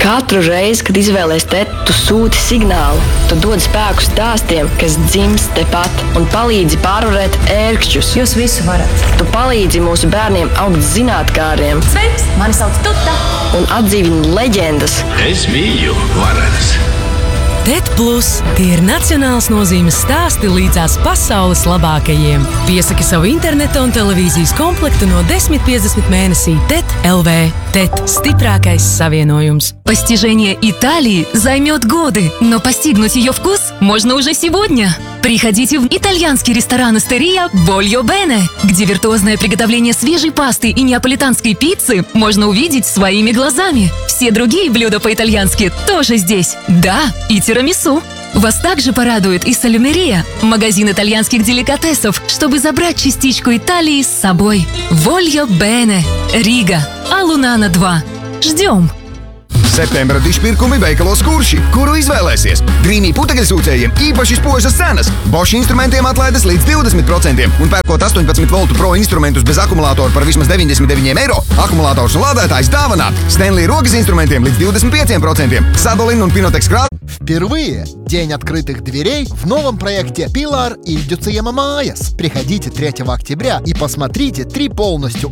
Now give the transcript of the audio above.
Katru reizi, kad izvēlies teti, tu sūti signālu. Tu dod spēku stāstiem, kas dzimst tepat, un palīdzi pārvarēt ērkšķus. Jūs visu varat. Tu palīdzi mūsu bērniem augt zinātkāriem. Sveiks, mani sauc Tuta. Un atdzīvini leģendas. Es biju varens. TET Plus – tie ir nacionāls nozīmes stāsti līdzās pasaules labākajiem. Piesaki savu interneta un televīzijas komplektu no 10,50 mēnesī TET LV. TET – stiprākais savienojums. Постижение Италии займет годы, но постигнуть ее вкус можно уже сегодня. Приходите в итальянский ресторан «Астерия» Voglio Bene, где виртуозное приготовление свежей пасты и неаполитанской пиццы можно увидеть своими глазами. Все другие блюда по-итальянски тоже здесь. Да, и тирамису. Вас также порадует и салюмерия, магазин итальянских деликатесов, чтобы забрать частичку Италии с собой. Voglio Bene, Рига, Алунана 2. Ждем! Septembra dišpirkumi veikalos Kurši, kuru izvēlēsies. Dreamy putekļsūcējiem īpaši spožas cenas. Bosch instrumentiem atlaides līdz 20% un pērkot 18 voltu pro instrumentus bez akumulātora par vismaz 99 eiro. Akumulators un lādētājs dāvanā. Stanley rokas instrumentiem līdz 25%. Sadolin un Pinotex krāt. Впервые День открытых дверей в новом проекте Pilar Ildjucījuma mājas. Приходите 3 октября и посмотрите 3 полностью